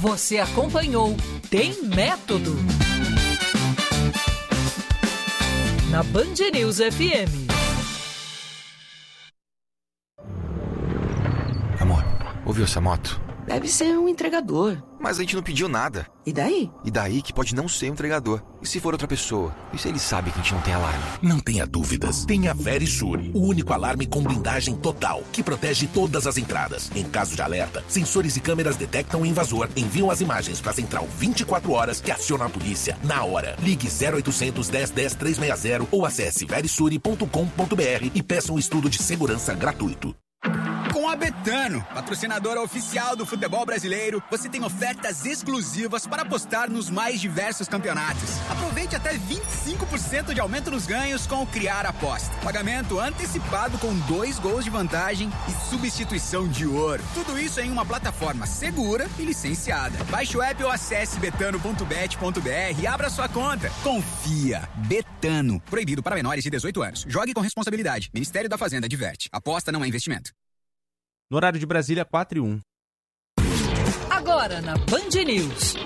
Você acompanhou Tem Método na Band News FM. Amor, ouviu essa moto? Deve ser um entregador. Mas a gente não pediu nada. E daí? E daí que pode não ser um entregador. E se for outra pessoa? E se ele sabe que a gente não tem alarme? Não tenha dúvidas. Tenha a Verisure, o único alarme com blindagem total, que protege todas as entradas. Em caso de alerta, sensores e câmeras detectam o invasor, enviam as imagens para a central 24 horas, que aciona a polícia na hora. Ligue 0800 10 10 360 ou acesse verisure.com.br e peça um estudo de segurança gratuito. Com a Betano, patrocinadora oficial do futebol brasileiro, você tem ofertas exclusivas para apostar nos mais diversos campeonatos. Aproveite até 25% de aumento nos ganhos com o Criar Aposta. Pagamento antecipado com 2 gols de vantagem e substituição de ouro. Tudo isso em uma plataforma segura e licenciada. Baixe o app ou acesse betano.bet.br e abra sua conta. Confia. Betano. Proibido para menores de 18 anos. Jogue com responsabilidade. Ministério da Fazenda adverte. Aposta não é investimento. No horário de Brasília, 4:01. Agora na Band News.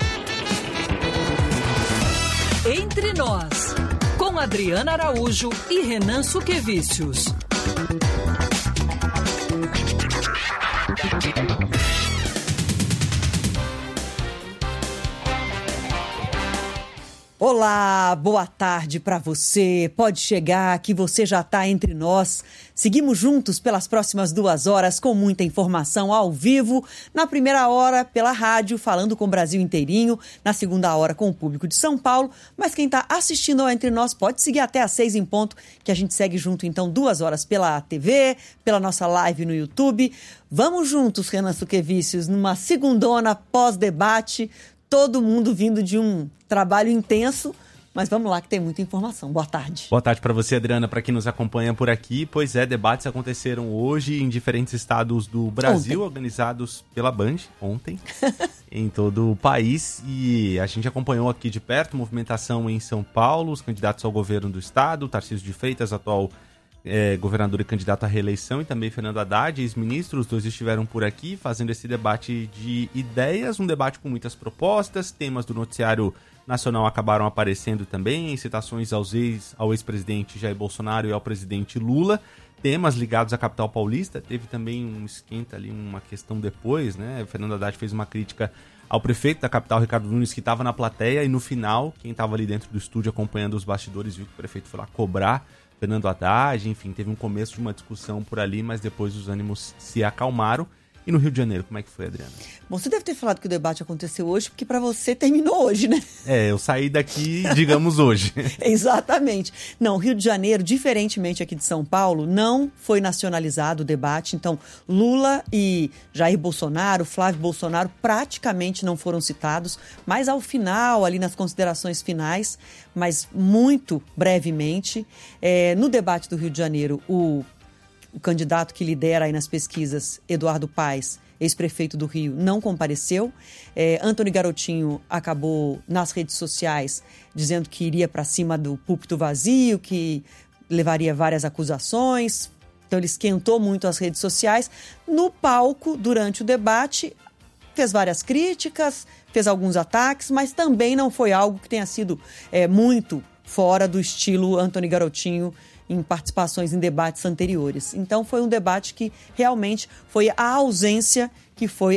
Entre Nós, com Adriana Araújo e Renan Suquevicius. Olá, boa tarde para você. Pode chegar que você já está entre nós. Seguimos juntos pelas próximas 2 horas com muita informação ao vivo. Na primeira hora, pela rádio, falando com o Brasil inteirinho. Na segunda hora, com o público de São Paulo. Mas quem está assistindo ao Entre Nós pode seguir até às 6 em ponto, que a gente segue junto, então, 2 horas pela TV, pela nossa live no YouTube. Vamos juntos, Renan Suquevicius, numa segundona pós-debate. Todo mundo vindo de um trabalho intenso, mas vamos lá que tem muita informação. Boa tarde. Boa tarde para você, Adriana, para quem nos acompanha por aqui. Pois é, debates aconteceram hoje em diferentes estados do Brasil, organizados pela Band, ontem, em todo o país. E a gente acompanhou aqui de perto movimentação em São Paulo, os candidatos ao governo do estado, Tarcísio de Freitas, atual governador e candidato à reeleição, e também Fernando Haddad, ex-ministro. Os dois estiveram por aqui fazendo esse debate de ideias, um debate com muitas propostas. Temas do noticiário nacional acabaram aparecendo também, citações ao ex-presidente Jair Bolsonaro e ao presidente Lula. Temas ligados à capital paulista, teve também um esquenta ali, uma questão depois, né? Fernando Haddad fez uma crítica ao prefeito da capital, Ricardo Nunes, que estava na plateia, e no final, quem estava ali dentro do estúdio acompanhando os bastidores viu que o prefeito foi lá cobrar Fernando Haddad. Enfim, teve um começo de uma discussão por ali, mas depois os ânimos se acalmaram. E no Rio de Janeiro, como é que foi, Adriana? Bom, você deve ter falado que o debate aconteceu hoje, porque para você terminou hoje, né? Eu saí daqui, digamos, hoje. Exatamente. Não, Rio de Janeiro, diferentemente aqui de São Paulo, não foi nacionalizado o debate. Então, Lula e Jair Bolsonaro, Flávio Bolsonaro, praticamente não foram citados. Mas ao final, ali nas considerações finais, mas muito brevemente, no debate do Rio de Janeiro, o candidato que lidera aí nas pesquisas, Eduardo Paes, ex-prefeito do Rio, não compareceu. Antony Garotinho acabou nas redes sociais dizendo que iria para cima do púlpito vazio, que levaria várias acusações. Então ele esquentou muito as redes sociais. No palco, durante o debate, fez várias críticas, fez alguns ataques, mas também não foi algo que tenha sido muito fora do estilo Antony Garotinho em participações em debates anteriores. Então foi um debate que realmente foi a ausência que foi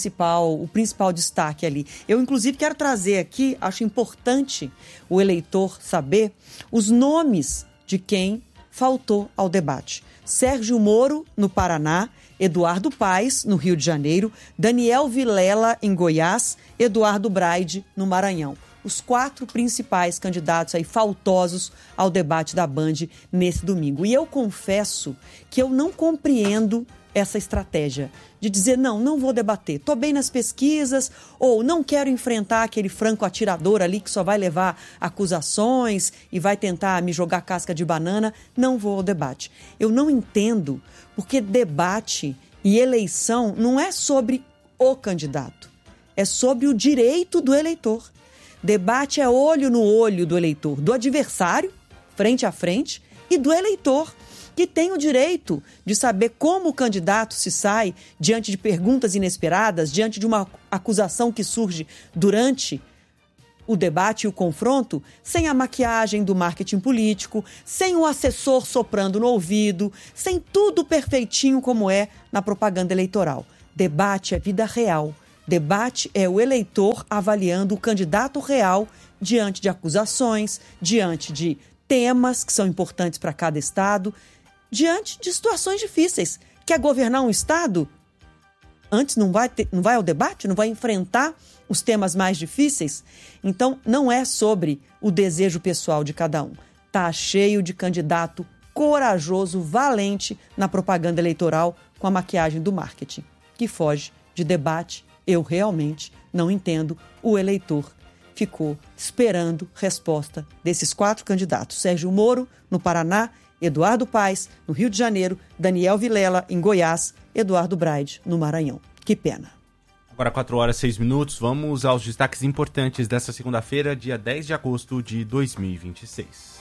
o principal destaque ali. Eu, inclusive, quero trazer aqui, acho importante o eleitor saber os nomes de quem faltou ao debate. Sérgio Moro, no Paraná, Eduardo Paes, no Rio de Janeiro, Daniel Vilela, em Goiás, Eduardo Braide, no Maranhão. Os 4 principais candidatos aí faltosos ao debate da Band nesse domingo. E eu confesso que eu não compreendo essa estratégia de dizer, não vou debater, estou bem nas pesquisas, ou não quero enfrentar aquele franco atirador ali que só vai levar acusações e vai tentar me jogar casca de banana, não vou ao debate. Eu não entendo, porque debate e eleição não é sobre o candidato, é sobre o direito do eleitor. Debate é olho no olho do eleitor, do adversário, frente a frente, e do eleitor, que tem o direito de saber como o candidato se sai diante de perguntas inesperadas, diante de uma acusação que surge durante o debate e o confronto, sem a maquiagem do marketing político, sem o assessor soprando no ouvido, sem tudo perfeitinho como é na propaganda eleitoral. Debate é vida real. Debate é o eleitor avaliando o candidato real diante de acusações, diante de temas que são importantes para cada estado, diante de situações difíceis. Quer governar um estado? Antes não vai ao debate? Não vai enfrentar os temas mais difíceis? Então, não é sobre o desejo pessoal de cada um. Tá cheio de candidato corajoso, valente na propaganda eleitoral com a maquiagem do marketing, que foge de debate. Eu realmente não entendo. O eleitor ficou esperando resposta desses 4 candidatos. Sérgio Moro, no Paraná, Eduardo Paes, no Rio de Janeiro, Daniel Vilela, em Goiás, Eduardo Braide, no Maranhão. Que pena. Agora 4h06, vamos aos destaques importantes dessa segunda-feira, dia 10 de agosto de 2026.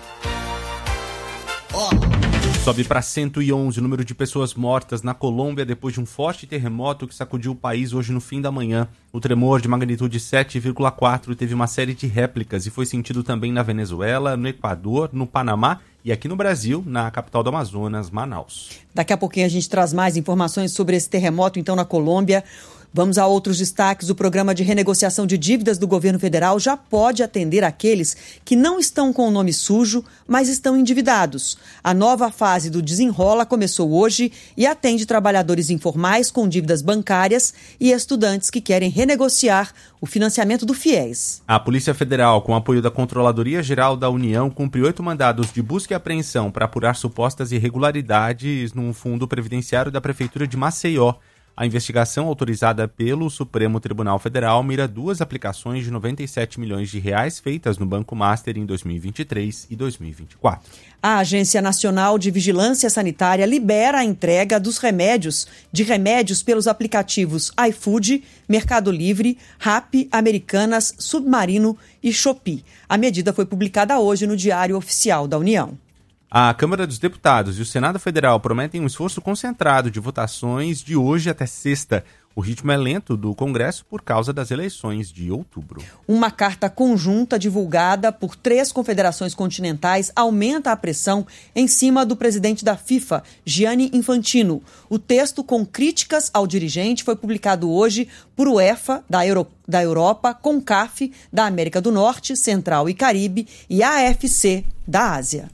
Sobe para 111 o número de pessoas mortas na Colômbia depois de um forte terremoto que sacudiu o país hoje no fim da manhã. O tremor de magnitude 7,4 teve uma série de réplicas e foi sentido também na Venezuela, no Equador, no Panamá e aqui no Brasil, na capital do Amazonas, Manaus. Daqui a pouquinho a gente traz mais informações sobre esse terremoto, então, na Colômbia. Vamos a outros destaques. O programa de renegociação de dívidas do governo federal já pode atender aqueles que não estão com o nome sujo, mas estão endividados. A nova fase do Desenrola começou hoje e atende trabalhadores informais com dívidas bancárias e estudantes que querem renegociar o financiamento do FIES. A Polícia Federal, com apoio da Controladoria Geral da União, cumpriu 8 mandados de busca e apreensão para apurar supostas irregularidades no fundo previdenciário da Prefeitura de Maceió. A investigação, autorizada pelo Supremo Tribunal Federal, mira 2 aplicações de 97 milhões de reais feitas no Banco Master em 2023 e 2024. A Agência Nacional de Vigilância Sanitária libera a entrega dos remédios pelos aplicativos iFood, Mercado Livre, Rappi, Americanas, Submarino e Shopee. A medida foi publicada hoje no Diário Oficial da União. A Câmara dos Deputados e o Senado Federal prometem um esforço concentrado de votações de hoje até sexta. O ritmo é lento do Congresso por causa das eleições de outubro. Uma carta conjunta divulgada por 3 confederações continentais aumenta a pressão em cima do presidente da FIFA, Gianni Infantino. O texto com críticas ao dirigente foi publicado hoje por UEFA, da Europa, CONCAF, da América do Norte, Central e Caribe e AFC, da Ásia.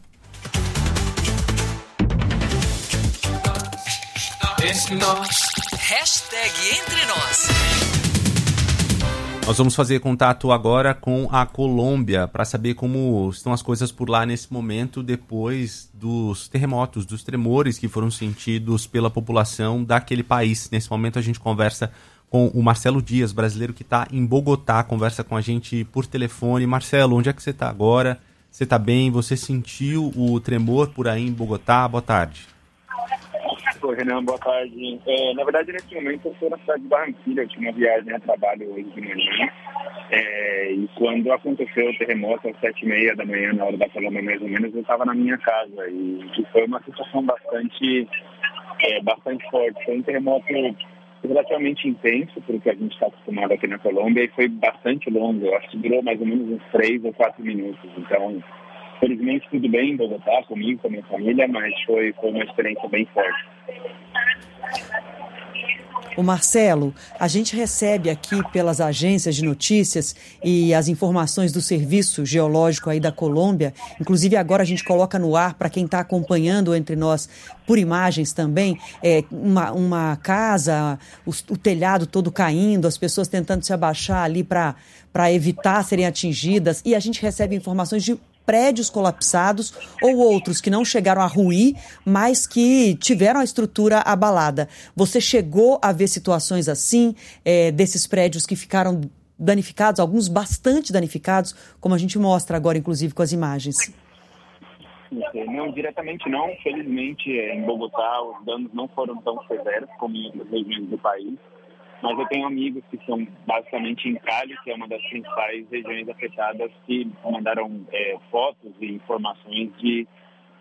Hashtag Entre Nós. Nós vamos fazer contato agora com a Colômbia para saber como estão as coisas por lá nesse momento, depois dos terremotos, dos tremores que foram sentidos pela população daquele país. Nesse momento a gente conversa com o Marcelo Dias, brasileiro que está em Bogotá, conversa com a gente por telefone. Marcelo, onde é que você está agora? Você está bem? Você sentiu o tremor por aí em Bogotá? Boa tarde. Oi, Renan, boa tarde. Na verdade, nesse momento, eu estou na cidade de Barranquilla. Eu tinha uma viagem a trabalho hoje de manhã. E quando aconteceu o terremoto, às 7h30 da manhã, na hora da Colômbia, mais ou menos, eu estava na minha casa. E foi uma situação bastante forte. Foi um terremoto relativamente intenso, porque a gente está acostumado aqui na Colômbia, e foi bastante longo. Eu acho que durou mais ou menos uns 3 ou 4 minutos. Então, felizmente, tudo bem em Bogotá, comigo, com a minha família, mas foi uma experiência bem forte. O Marcelo, a gente recebe aqui pelas agências de notícias e as informações do Serviço Geológico aí da Colômbia, inclusive agora a gente coloca no ar para quem está acompanhando entre nós por imagens também, uma casa, o telhado todo caindo, as pessoas tentando se abaixar ali para evitar serem atingidas, e a gente recebe informações de prédios colapsados ou outros que não chegaram a ruir, mas que tiveram a estrutura abalada. Você chegou a ver situações assim, desses prédios que ficaram danificados, alguns bastante danificados, como a gente mostra agora, inclusive, com as imagens? Não, diretamente não. Felizmente, em Bogotá, os danos não foram tão severos como em outras regiões do país. Mas eu tenho amigos que são basicamente em Cali, que é uma das principais regiões afetadas, que mandaram fotos e informações de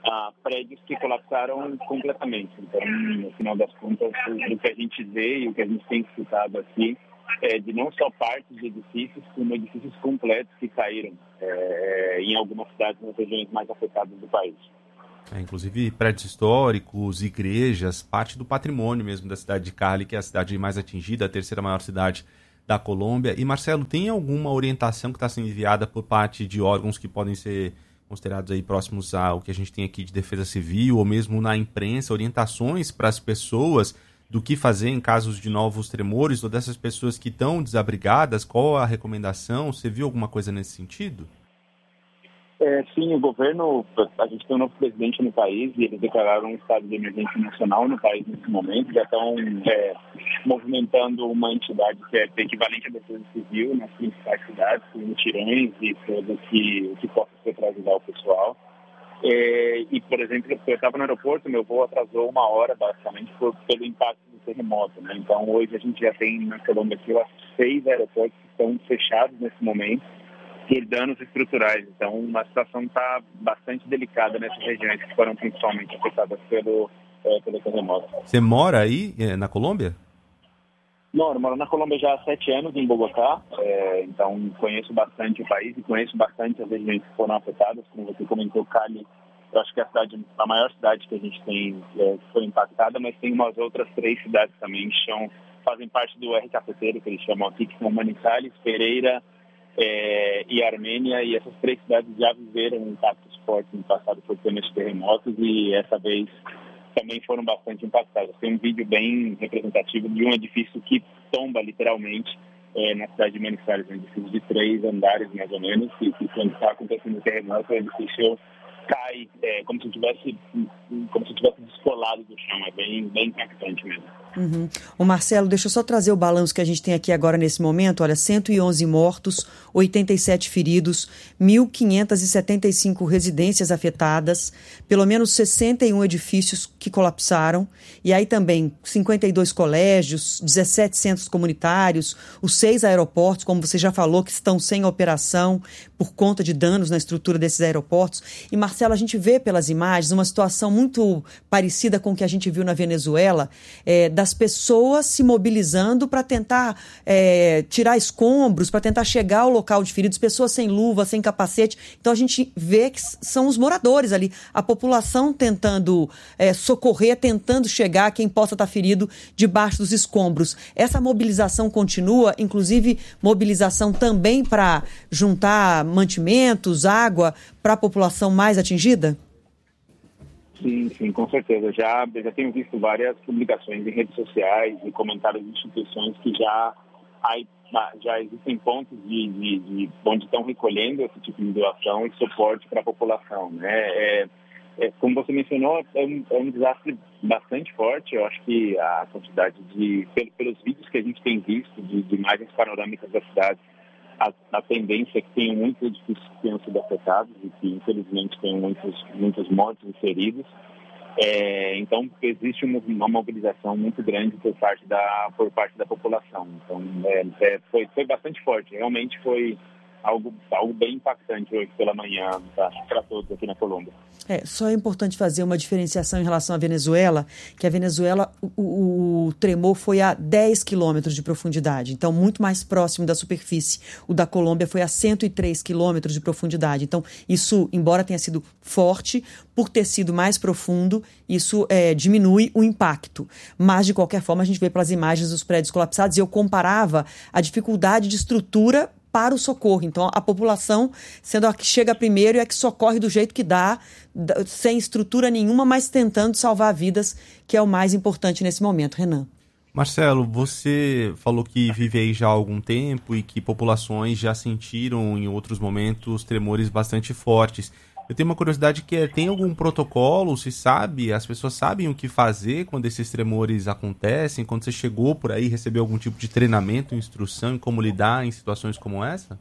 prédios que colapsaram completamente. Então, no final das contas, o que a gente vê e o que a gente tem escutado aqui é de não só partes de edifícios, como edifícios completos que caíram em algumas cidades nas regiões mais afetadas do país. Inclusive prédios históricos, igrejas, parte do patrimônio mesmo da cidade de Cali, que é a cidade mais atingida, a terceira maior cidade da Colômbia. E, Marcelo, tem alguma orientação que está sendo enviada por parte de órgãos que podem ser considerados aí próximos ao que a gente tem aqui de defesa civil, ou mesmo na imprensa, orientações para as pessoas do que fazer em casos de novos tremores, ou dessas pessoas que estão desabrigadas? Qual a recomendação? Você viu alguma coisa nesse sentido? Sim, o governo, a gente tem um novo presidente no país e eles declararam um estado de emergência nacional no país nesse momento. Já estão movimentando uma entidade que é equivalente à defesa civil nas principais cidades, com mutirões e tudo que possa ser para ajudar o pessoal. E, por exemplo, eu estava no aeroporto, meu voo atrasou 1 hora, basicamente, pelo impacto do terremoto, né? Então, hoje a gente já tem na Colômbia aqui 6 aeroportos que estão fechados nesse momento por danos estruturais. Então, a situação está bastante delicada nessas regiões que foram principalmente afetadas pelo terremoto. Você mora aí na Colômbia? Não, eu moro na Colômbia já há 7 anos, em Bogotá. Então, conheço bastante o país e conheço bastante as regiões que foram afetadas. Como você comentou, Cali, eu acho que é a maior cidade que a gente tem que foi impactada, mas tem umas outras 3 cidades também que fazem parte do eje cafeteiro, que eles chamam aqui, que são Manizales, Pereira e Armênia, e essas 3 cidades já viveram impactos fortes no passado por temas de terremotos e essa vez também foram bastante impactadas. Tem um vídeo bem representativo de um edifício que tomba literalmente na cidade de Manizales, um edifício de 3 andares mais ou menos, e quando está acontecendo o terremoto, o edifício cai como se tivesse descolado do chão. É bem impactante mesmo. Uhum. O Marcelo, deixa eu só trazer o balanço que a gente tem aqui agora nesse momento. Olha, 111 mortos, 87 feridos, 1.575 residências afetadas, pelo menos 61 edifícios que colapsaram, e aí também 52 colégios, 17 centros comunitários, os 6 aeroportos, como você já falou, que estão sem operação por conta de danos na estrutura desses aeroportos. E, Marcelo, a gente vê pelas imagens uma situação muito parecida com o que a gente viu na Venezuela, das pessoas se mobilizando para tentar tirar escombros, para tentar chegar ao local de feridos, pessoas sem luva, sem capacete. Então a gente vê que são os moradores ali, a população tentando socorrer, tentando chegar a quem possa estar ferido debaixo dos escombros. Essa mobilização continua, inclusive mobilização também para juntar mantimentos, água para a população mais atingida? Sim, com certeza. Já tenho visto várias publicações em redes sociais e comentários de instituições que já existem pontos de onde estão recolhendo esse tipo de doação e suporte para a população, né? Como você mencionou, é um desastre bastante forte. Eu acho que a quantidade pelos vídeos que a gente tem visto de imagens panorâmicas da cidade, a tendência é que tem muitos edifícios que tenham sido afetados e que, infelizmente, tem muitos mortos e feridos. Então, existe uma mobilização muito grande por parte da população. Então, foi bastante forte. Realmente foi algo bem impactante hoje pela manhã para todos aqui na Colômbia. Só é importante fazer uma diferenciação em relação à Venezuela, que a Venezuela, o tremor foi a 10 quilômetros de profundidade, então muito mais próximo da superfície. O da Colômbia foi a 103 quilômetros de profundidade. Então isso, embora tenha sido forte, por ter sido mais profundo, isso diminui o impacto. Mas, de qualquer forma, a gente vê pelas imagens dos prédios colapsados, e eu comparava a dificuldade de estrutura para o socorro. Então, a população, sendo a que chega primeiro e a que socorre do jeito que dá, sem estrutura nenhuma, mas tentando salvar vidas, que é o mais importante nesse momento. Renan. Marcelo, você falou que vive aí já há algum tempo e que populações já sentiram em outros momentos tremores bastante fortes. Eu tenho uma curiosidade que tem algum protocolo, se sabe, as pessoas sabem o que fazer quando esses tremores acontecem? Quando você chegou por aí, recebeu algum tipo de treinamento, instrução em como lidar em situações como essa?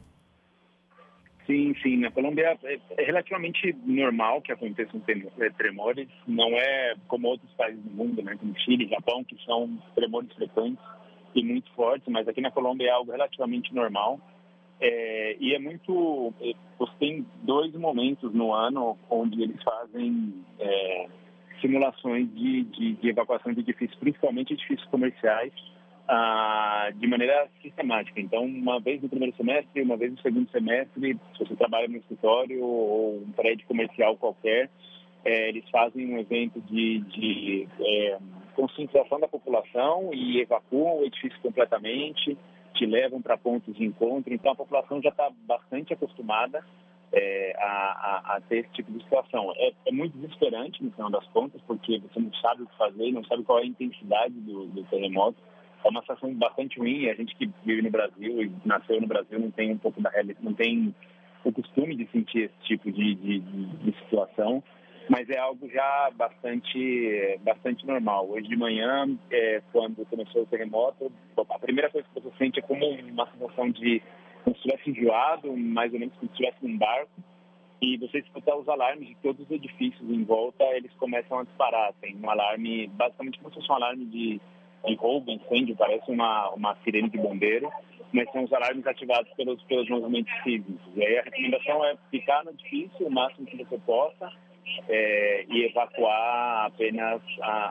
Sim. Na Colômbia é relativamente normal que aconteçam tremores. Não é como outros países do mundo, né, como Chile, Japão, que são tremores frequentes e muito fortes, mas aqui na Colômbia é algo relativamente normal. E é muito... Você tem 2 momentos no ano onde eles fazem simulações de evacuação de edifícios, principalmente edifícios comerciais, de maneira sistemática. Então, uma vez no primeiro semestre, uma vez no segundo semestre, se você trabalha no escritório ou um prédio comercial qualquer, eles fazem um evento de conscientização da população e evacuam o edifício completamente, te levam para pontos de encontro. Então, a população já está bastante acostumada a ter esse tipo de situação. É muito desesperante, no final das contas, porque você não sabe o que fazer, não sabe qual é a intensidade do terremoto. É uma situação bastante ruim. A gente que vive no Brasil e nasceu no Brasil não tem não tem o costume de sentir esse tipo de situação, mas é algo já bastante normal. Hoje de manhã, quando começou o terremoto, a primeira coisa que você sente é como uma sensação de como se estivesse enjoado, mais ou menos como se estivesse num barco, e você escuta os alarmes de todos os edifícios em volta, eles começam a disparar. Tem um alarme, basicamente como se fosse um alarme de roubo, incêndio, parece uma sirene de bombeiro, mas são os alarmes ativados pelos movimentos sísmicos. E aí a recomendação é ficar no edifício o máximo que você possa e evacuar apenas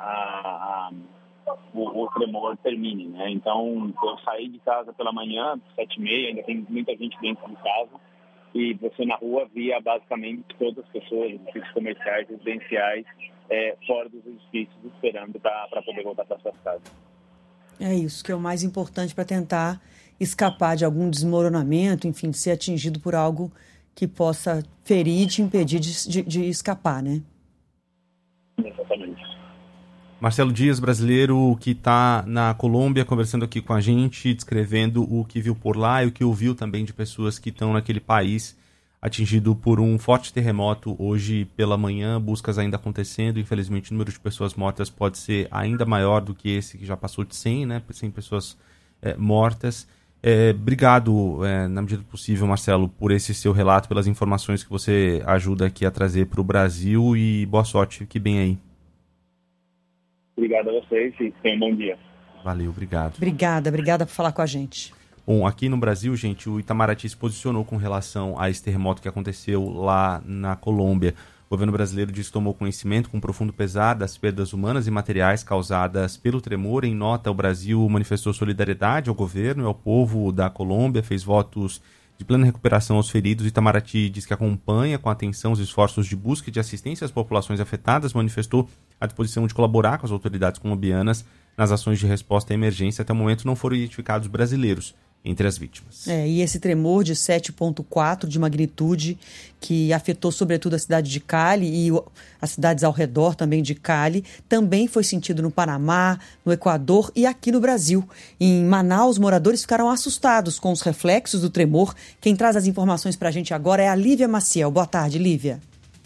o tremor termine, né? Então, eu saí de casa pela manhã, 7h30, ainda tem muita gente dentro de casa, e você na rua via basicamente todas as pessoas, edifícios comerciais, residenciais, fora dos edifícios, esperando para poder voltar para suas casas. É isso que é o mais importante para tentar escapar de algum desmoronamento, enfim, de ser atingido por algo que possa ferir e te impedir de escapar, né? Exatamente. Marcelo Dias, brasileiro que está na Colômbia, conversando aqui com a gente, descrevendo o que viu por lá e o que ouviu também de pessoas que estão naquele país atingido por um forte terremoto hoje pela manhã, buscas ainda acontecendo. Infelizmente, o número de pessoas mortas pode ser ainda maior do que esse que já passou de 100, né? 100 pessoas mortas. Obrigado, na medida do possível, Marcelo, por esse seu relato, pelas informações que você ajuda aqui a trazer para o Brasil, e boa sorte, que bem aí. Obrigado a vocês e tenham um bom dia. Valeu, obrigado. Obrigada por falar com a gente. Bom, aqui no Brasil, gente, o Itamaraty se posicionou com relação a esse terremoto que aconteceu lá na Colômbia. O governo brasileiro diz que tomou conhecimento com profundo pesar das perdas humanas e materiais causadas pelo tremor. Em nota, o Brasil manifestou solidariedade ao governo e ao povo da Colômbia, fez votos de plena recuperação aos feridos. O Itamaraty diz que acompanha com atenção os esforços de busca e de assistência às populações afetadas, manifestou a disposição de colaborar com as autoridades colombianas nas ações de resposta à emergência. Até o momento não foram identificados brasileiros entre as vítimas. E esse tremor de 7,4 de magnitude, que afetou sobretudo a cidade de Cali e as cidades ao redor também de Cali, também foi sentido no Panamá, no Equador e aqui no Brasil. Em Manaus, moradores ficaram assustados com os reflexos do tremor. Quem traz as informações para a gente agora é a Lívia Maciel. Boa tarde, Lívia.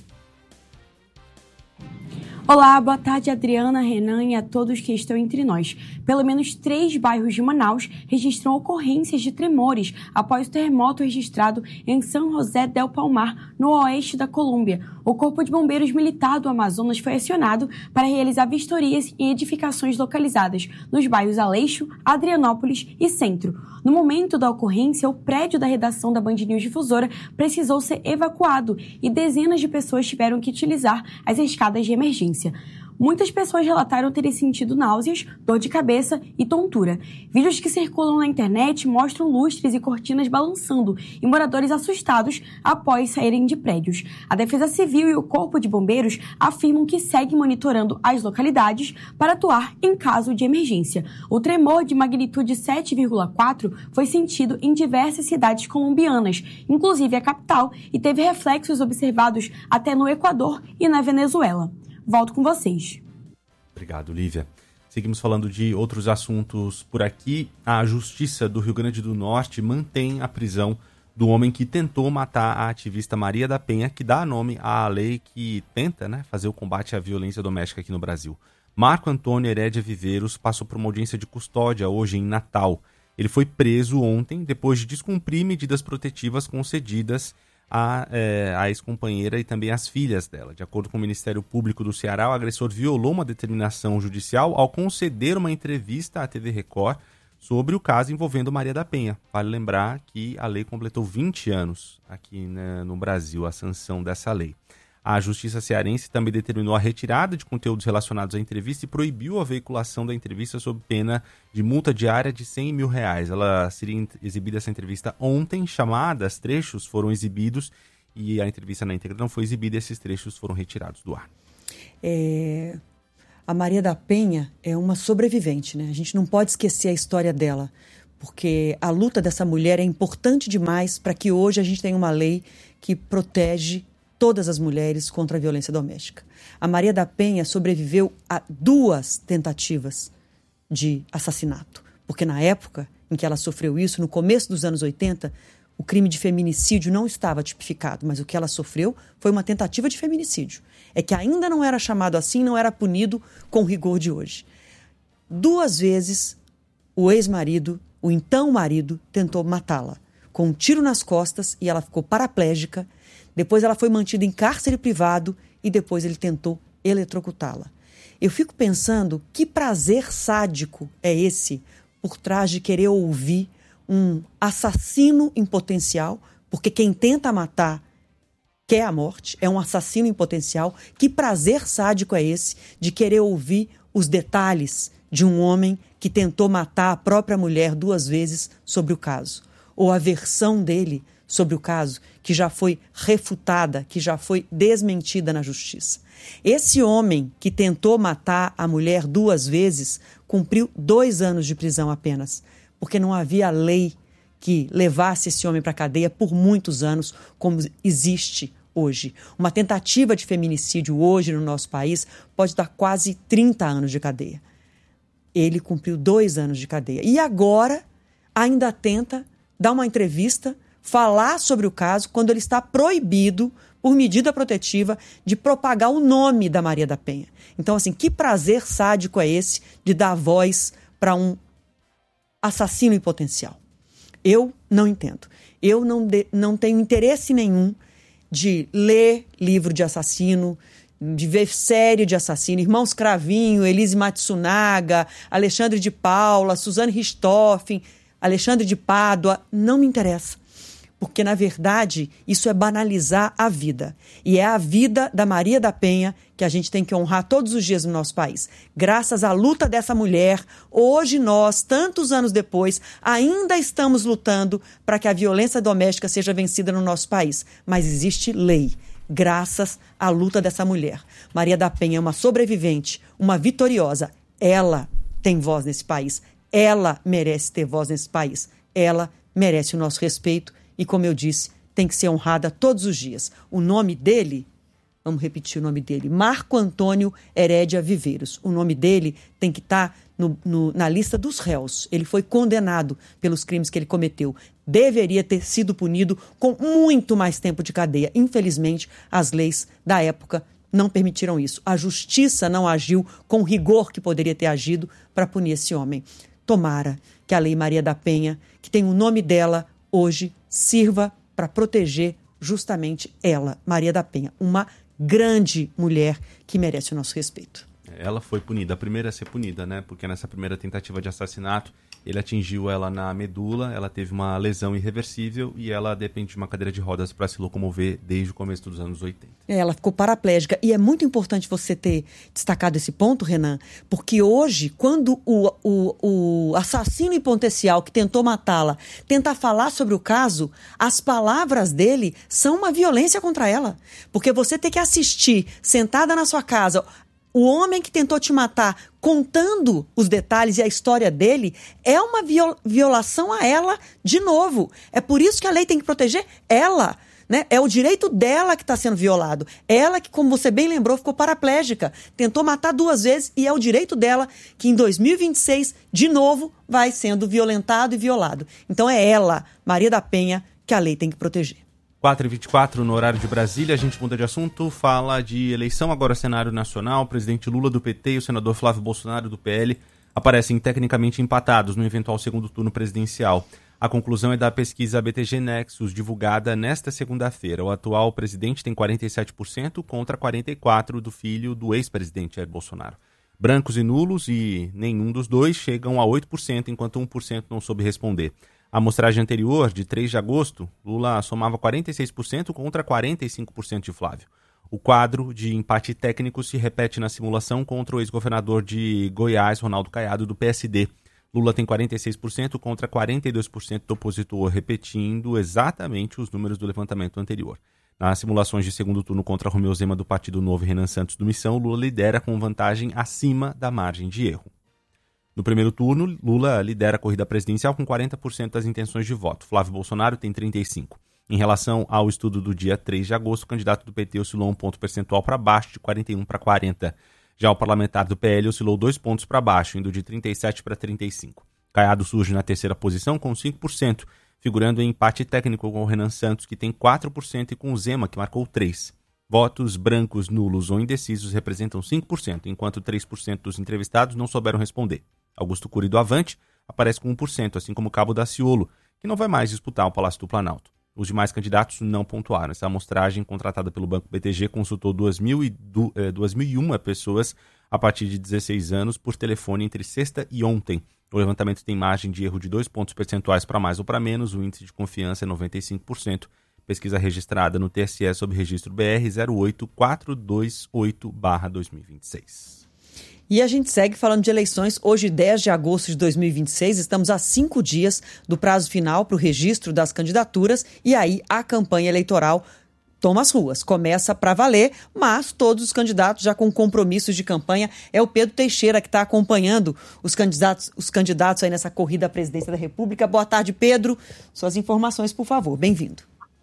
Olá, boa tarde, Adriana, Renan e a todos que estão entre nós. Pelo menos 3 bairros de Manaus registram ocorrências de tremores após o terremoto registrado em São José del Palmar, no oeste da Colômbia. O Corpo de Bombeiros Militar do Amazonas foi acionado para realizar vistorias em edificações localizadas nos bairros Aleixo, Adrianópolis e Centro. No momento da ocorrência, o prédio da redação da Band News Difusora precisou ser evacuado e dezenas de pessoas tiveram que utilizar as escadas de emergência. Muitas pessoas relataram terem sentido náuseas, dor de cabeça e tontura. Vídeos que circulam na internet mostram lustres e cortinas balançando e moradores assustados após saírem de prédios. A Defesa Civil e o Corpo de Bombeiros afirmam que seguem monitorando as localidades para atuar em caso de emergência. O tremor de magnitude 7,4 foi sentido em diversas cidades colombianas, inclusive a capital, e teve reflexos observados até no Equador e na Venezuela. Volto com vocês. Obrigado, Lívia. Seguimos falando de outros assuntos por aqui. A Justiça do Rio Grande do Norte mantém a prisão do homem que tentou matar a ativista Maria da Penha, que dá nome à lei que tenta, fazer o combate à violência doméstica aqui no Brasil. Marco Antônio Herédia Viveiros passou por uma audiência de custódia hoje em Natal. Ele foi preso ontem depois de descumprir medidas protetivas concedidas a ex-companheira e também as filhas dela. De acordo com o Ministério Público do Ceará, o agressor violou uma determinação judicial ao conceder uma entrevista à TV Record sobre o caso envolvendo Maria da Penha. Vale lembrar que a lei completou 20 anos aqui, né, no Brasil, a sanção dessa lei. A Justiça Cearense também determinou a retirada de conteúdos relacionados à entrevista e proibiu a veiculação da entrevista sob pena de multa diária de R$100 mil. Ela seria exibida, essa entrevista, ontem. Chamadas, trechos foram exibidos e a entrevista na íntegra não foi exibida e esses trechos foram retirados do ar. A Maria da Penha é uma sobrevivente, né? A gente não pode esquecer a história dela, porque a luta dessa mulher é importante demais para que hoje a gente tenha uma lei que protege todas as mulheres contra a violência doméstica. A Maria da Penha sobreviveu a 2 tentativas de assassinato, porque na época em que ela sofreu isso, no começo dos anos 80, o crime de feminicídio não estava tipificado, mas o que ela sofreu foi uma tentativa de feminicídio. É que ainda não era chamado assim, não era punido com o rigor de hoje. 2 vezes o ex-marido, o então marido, tentou matá-la com um tiro nas costas e ela ficou paraplégica. Depois ela foi mantida em cárcere privado e depois ele tentou eletrocutá-la. Eu fico pensando que prazer sádico é esse por trás de querer ouvir um assassino em potencial, porque quem tenta matar quer a morte, é um assassino em potencial. Que prazer sádico é esse de querer ouvir os detalhes de um homem que tentou matar a própria mulher 2 vezes sobre o caso? Ou a versão dele sobre o caso, que já foi refutada, que já foi desmentida na justiça. Esse homem que tentou matar a mulher 2 vezes cumpriu 2 anos de prisão apenas, porque não havia lei que levasse esse homem para a cadeia por muitos anos, como existe hoje. Uma tentativa de feminicídio hoje no nosso país pode dar quase 30 anos de cadeia. Ele cumpriu 2 anos de cadeia. E agora ainda tenta dar uma entrevista, falar sobre o caso, quando ele está proibido, por medida protetiva, de propagar o nome da Maria da Penha. Então, assim, que prazer sádico é esse de dar voz para um assassino em potencial? Eu não entendo. Eu não tenho interesse nenhum de ler livro de assassino, de ver série de assassino. Irmãos Cravinho, Elise Matsunaga, Alexandre de Paula, Suzane Richthofen, Alexandre de Pádua, não me interessa. Porque, na verdade, isso é banalizar a vida. E é a vida da Maria da Penha que a gente tem que honrar todos os dias no nosso país. Graças à luta dessa mulher, hoje nós, tantos anos depois, ainda estamos lutando para que a violência doméstica seja vencida no nosso país. Mas existe lei, graças à luta dessa mulher. Maria da Penha é uma sobrevivente, uma vitoriosa. Ela tem voz nesse país. Ela merece ter voz nesse país. Ela merece o nosso respeito. E, como eu disse, tem que ser honrada todos os dias. O nome dele, vamos repetir o nome dele, Marco Antônio Herédia Viveiros. O nome dele tem que estar na lista dos réus. Ele foi condenado pelos crimes que ele cometeu. Deveria ter sido punido com muito mais tempo de cadeia. Infelizmente, as leis da época não permitiram isso. A justiça não agiu com o rigor que poderia ter agido para punir esse homem. Tomara que a Lei Maria da Penha, que tem o nome dela hoje, sirva para proteger justamente ela, Maria da Penha, uma grande mulher que merece o nosso respeito. Ela foi punida, a primeira a ser punida, né? Porque nessa primeira tentativa de assassinato, ele atingiu ela na medula, ela teve uma lesão irreversível e ela depende de uma cadeira de rodas para se locomover desde o começo dos anos 80. Ela ficou paraplégica. E é muito importante você ter destacado esse ponto, Renan, porque hoje, quando o assassino em potencial que tentou matá-la tenta falar sobre o caso, as palavras dele são uma violência contra ela. Porque você ter que assistir, sentada na sua casa, o homem que tentou te matar, contando os detalhes e a história dele, é uma violação a ela de novo. É por isso que a lei tem que proteger ela, né? É o direito dela que está sendo violado. Ela que, como você bem lembrou, ficou paraplégica. Tentou matar 2 vezes e é o direito dela que em 2026, de novo, vai sendo violentado e violado. Então é ela, Maria da Penha, que a lei tem que proteger. 4h24 no horário de Brasília, a gente muda de assunto, fala de eleição, agora cenário nacional. O presidente Lula do PT e o senador Flávio Bolsonaro do PL aparecem tecnicamente empatados no eventual segundo turno presidencial. A conclusão é da pesquisa BTG Nexus, divulgada nesta segunda-feira. O atual presidente tem 47% contra 44% do filho do ex-presidente Jair Bolsonaro. Brancos e nulos, e nenhum dos dois, chegam a 8%, enquanto 1% não soube responder. A amostragem anterior, de 3 de agosto, Lula somava 46% contra 45% de Flávio. O quadro de empate técnico se repete na simulação contra o ex-governador de Goiás, Ronaldo Caiado, do PSD. Lula tem 46% contra 42% do opositor, repetindo exatamente os números do levantamento anterior. Nas simulações de segundo turno contra Romeu Zema do Partido Novo e Renan Santos do Missão, Lula lidera com vantagem acima da margem de erro. No primeiro turno, Lula lidera a corrida presidencial com 40% das intenções de voto. Flávio Bolsonaro tem 35%. Em relação ao estudo do dia 3 de agosto, o candidato do PT oscilou 1 ponto percentual para baixo, de 41 para 40. Já o parlamentar do PL oscilou 2 pontos para baixo, indo de 37 para 35. Caiado surge na terceira posição com 5%, figurando em empate técnico com o Renan Santos, que tem 4%, e com o Zema, que marcou 3%. Votos brancos, nulos ou indecisos representam 5%, enquanto 3% dos entrevistados não souberam responder. Augusto Cury do Avante aparece com 1%, assim como Cabo Daciolo, que não vai mais disputar o Palácio do Planalto. Os demais candidatos não pontuaram. Essa amostragem, contratada pelo Banco BTG, consultou 2.001 pessoas a partir de 16 anos por telefone entre sexta e ontem. O levantamento tem margem de erro de 2 pontos percentuais para mais ou para menos. O índice de confiança é 95%. Pesquisa registrada no TSE sob registro BR 08428/2026. E a gente segue falando de eleições. Hoje, 10 de agosto de 2026, estamos a 5 dias do prazo final para o registro das candidaturas, e aí a campanha eleitoral toma as ruas, começa para valer, mas todos os candidatos já com compromissos de campanha. É o Pedro Teixeira que está acompanhando os candidatos aí nessa corrida à presidência da República. Boa tarde, Pedro. Suas informações, por favor. Bem-vindo.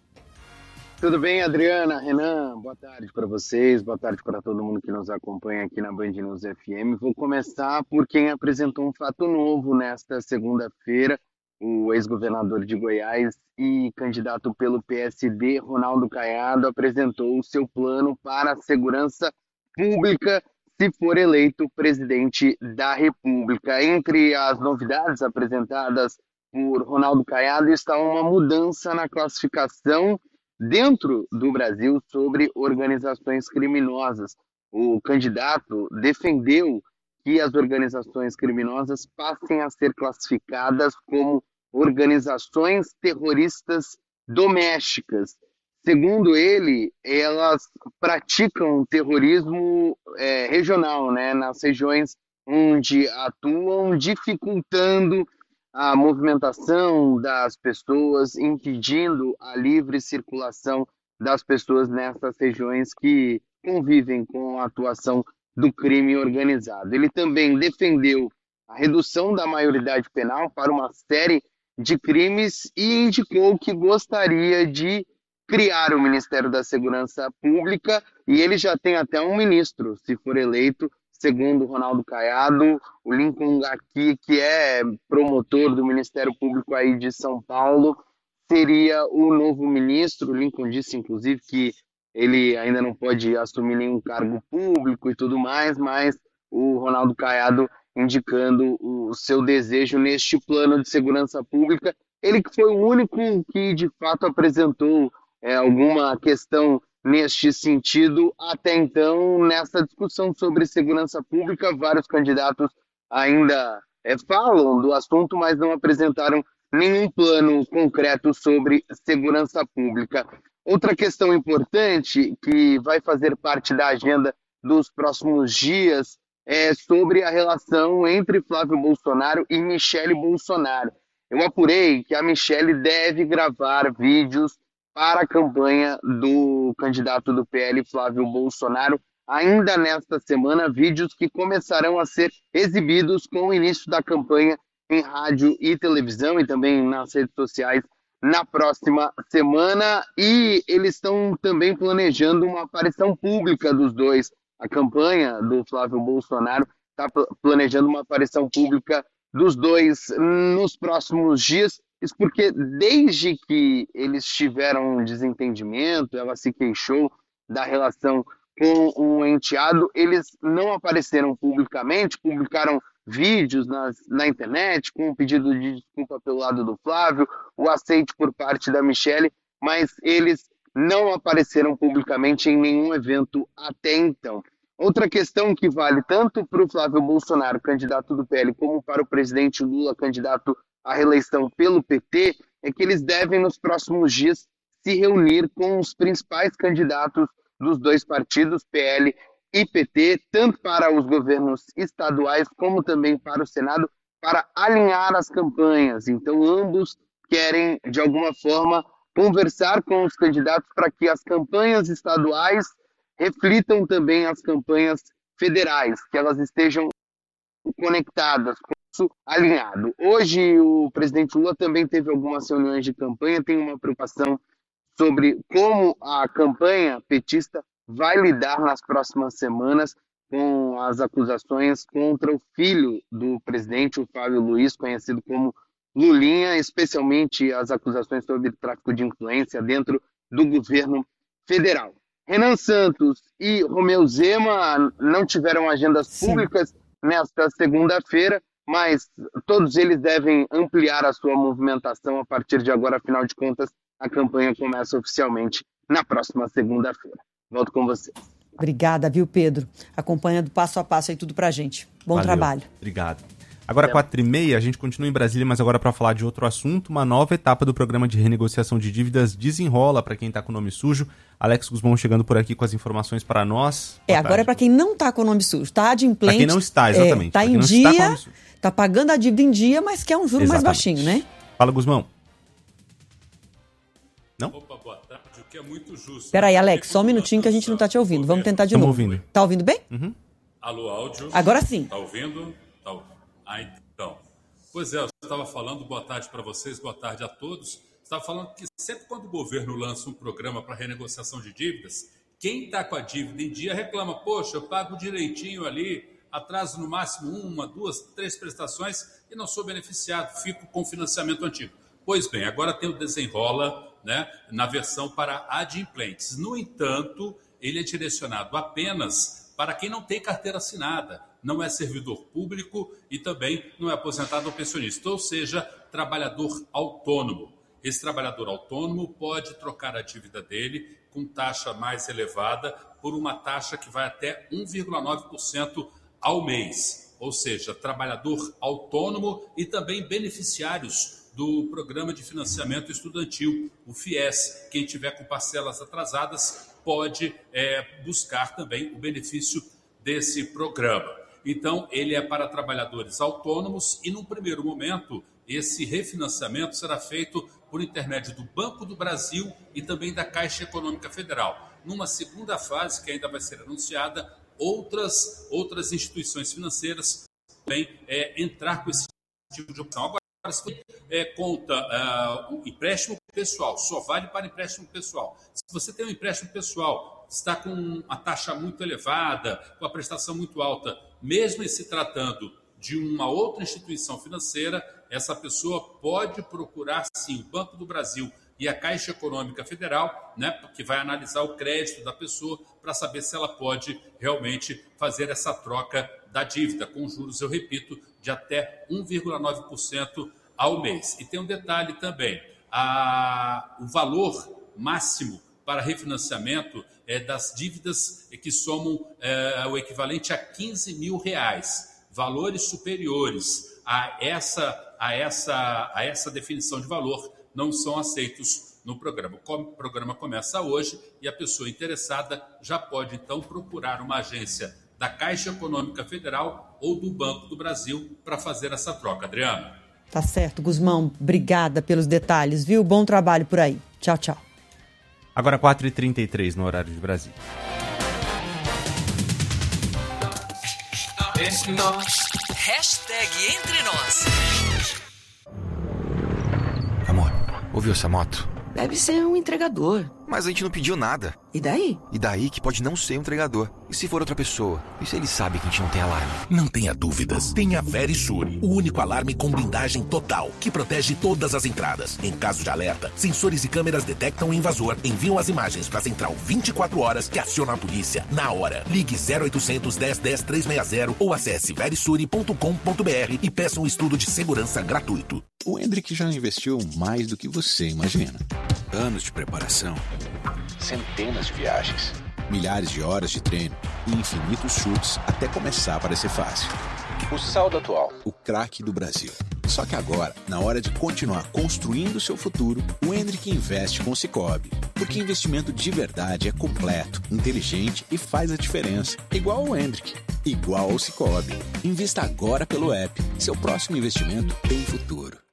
Tudo bem, Adriana, Renan? Boa tarde para vocês, boa tarde para todo mundo que nos acompanha aqui na Band News FM. Vou começar por quem apresentou um fato novo nesta segunda-feira, o ex-governador de Goiás e candidato pelo PSD, Ronaldo Caiado, apresentou o seu plano para a segurança pública se for eleito presidente da República. Entre as novidades apresentadas por Ronaldo Caiado está uma mudança na classificação dentro do Brasil sobre organizações criminosas. O candidato defendeu que as organizações criminosas passem a ser classificadas como organizações terroristas domésticas. Segundo ele, elas praticam terrorismo regional, nas regiões onde atuam, dificultando a movimentação das pessoas, impedindo a livre circulação das pessoas nessas regiões que convivem com a atuação do crime organizado. Ele também defendeu a redução da maioridade penal para uma série de crimes e indicou que gostaria de criar o Ministério da Segurança Pública, e ele já tem até um ministro, se for eleito. Segundo Ronaldo Caiado, o Lincoln Gaki, que é promotor do Ministério Público aí de São Paulo, seria o novo ministro. O Lincoln disse, inclusive, que ele ainda não pode assumir nenhum cargo público e tudo mais, mas o Ronaldo Caiado indicando o seu desejo neste plano de segurança pública. Ele que foi o único que, de fato, apresentou alguma questão neste sentido. Até então, nessa discussão sobre segurança pública, vários candidatos ainda falam do assunto, mas não apresentaram nenhum plano concreto sobre segurança pública. Outra questão importante que vai fazer parte da agenda dos próximos dias é sobre a relação entre Flávio Bolsonaro e Michele Bolsonaro. Eu apurei que a Michele deve gravar vídeos para a campanha do candidato do PL, Flávio Bolsonaro, ainda nesta semana, vídeos que começarão a ser exibidos com o início da campanha em rádio e televisão e também nas redes sociais na próxima semana. E eles estão também planejando uma aparição pública dos dois. A campanha do Flávio Bolsonaro está planejando uma aparição pública dos dois nos próximos dias. Isso porque desde que eles tiveram um desentendimento, ela se queixou da relação com o enteado, eles não apareceram publicamente, publicaram vídeos na internet com um pedido de desculpa pelo lado do Flávio, o aceite por parte da Michele, mas eles não apareceram publicamente em nenhum evento até então. Outra questão que vale tanto para o Flávio Bolsonaro, candidato do PL, como para o presidente Lula, candidato à reeleição pelo PT, é que eles devem, nos próximos dias, se reunir com os principais candidatos dos dois partidos, PL e PT, tanto para os governos estaduais como também para o Senado, para alinhar as campanhas. Então, ambos querem, de alguma forma, conversar com os candidatos para que as campanhas estaduais reflitam também as campanhas federais, que elas estejam conectadas, com isso alinhado. Hoje, o presidente Lula também teve algumas reuniões de campanha, tem uma preocupação sobre como a campanha petista vai lidar nas próximas semanas com as acusações contra o filho do presidente, o Flávio Luiz, conhecido como Lulinha, especialmente as acusações sobre tráfico de influência dentro do governo federal. Renan Santos e Romeu Zema não tiveram agendas públicas nesta segunda-feira, mas todos eles devem ampliar a sua movimentação a partir de agora. Afinal de contas, a campanha começa oficialmente na próxima segunda-feira. Volto com vocês. Obrigada, viu, Pedro? Acompanhando passo a passo aí tudo pra gente. Bom trabalho. Obrigado. Agora, 4h30, a gente continua em Brasília, mas agora para falar de outro assunto. Uma nova etapa do programa de renegociação de dívidas desenrola para quem está com o nome sujo. Alex Guzmão chegando por aqui com as informações para nós. Agora é para quem não está com o nome sujo. Está adimplente. Para quem não está, exatamente. Está em dia, está pagando a dívida em dia, mas quer um juro mais baixinho, né? Fala, Guzmão. Não? Opa, boa tarde, o que é muito justo. Peraí, Alex, só um minutinho que a gente não está te ouvindo. Vamos tentar de novo. Ouvindo. Tá ouvindo bem? Uhum. Alô, áudio. Agora sim. Tá ouvindo? Tá. Então. Pois é, eu estava falando, boa tarde para vocês, boa tarde a todos. Estava falando que sempre quando o governo lança um programa para renegociação de dívidas, quem está com a dívida em dia reclama, poxa, eu pago direitinho ali, atraso no máximo 1, 2, 3 prestações e não sou beneficiado, fico com financiamento antigo. Pois bem, agora tem o desenrola, né, na versão para adimplentes. No entanto, ele é direcionado apenas para quem não tem carteira assinada, não é servidor público e também não é aposentado ou pensionista, ou seja, trabalhador autônomo. Esse trabalhador autônomo pode trocar a dívida dele com taxa mais elevada por uma taxa que vai até 1,9% ao mês. Ou seja, trabalhador autônomo e também beneficiários do Programa de Financiamento Estudantil, o FIES. Quem tiver com parcelas atrasadas pode buscar também o benefício desse programa. Então, ele é para trabalhadores autônomos e, num primeiro momento, esse refinanciamento será feito por intermédio do Banco do Brasil e também da Caixa Econômica Federal. Numa segunda fase, que ainda vai ser anunciada, outras instituições financeiras também entrar com esse tipo de opção. Agora, se conta um empréstimo pessoal, só vale para empréstimo pessoal. Se você tem um empréstimo pessoal, está com uma taxa muito elevada, com a prestação muito alta, mesmo se tratando de uma outra instituição financeira, essa pessoa pode procurar, sim, o Banco do Brasil e a Caixa Econômica Federal, né, que vai analisar o crédito da pessoa para saber se ela pode realmente fazer essa troca da dívida, com juros, eu repito, de até 1,9% ao mês. E tem um detalhe também, o valor máximo para refinanciamento das dívidas que somam o equivalente a R$15 mil. Valores superiores a essa definição de valor não são aceitos no programa. O programa começa hoje e a pessoa interessada já pode, então, procurar uma agência da Caixa Econômica Federal ou do Banco do Brasil para fazer essa troca. Adriana. Tá certo, Guzmão. Obrigada pelos detalhes, viu? Bom trabalho por aí. Tchau, tchau. Agora 4h33 no horário de Brasília. Hashtag Entre Nós. Amor, ouviu essa moto? Deve ser um entregador. Mas a gente não pediu nada. E daí? E daí que pode não ser um entregador. E se for outra pessoa? E se ele sabe que a gente não tem alarme? Não tenha dúvidas. Tenha a Verisure, o único alarme com blindagem total, que protege todas as entradas. Em caso de alerta, sensores e câmeras detectam o invasor, enviam as imagens para a central 24 horas que aciona a polícia na hora. Ligue 0800 10 10 360 ou acesse verisure.com.br e peça um estudo de segurança gratuito. O Hendrick já investiu mais do que você imagina. Anos de preparação. Centenas de viagens. milhares de horas de treino e infinitos chutes até começar a parecer fácil. O saldo atual, o craque do Brasil. Só que agora, na hora de continuar construindo seu futuro, o Hendrick investe com o Sicoob. Porque investimento de verdade é completo, inteligente e faz a diferença. Igual o Hendrick, igual ao Sicoob. Invista agora pelo app. Seu próximo investimento tem futuro.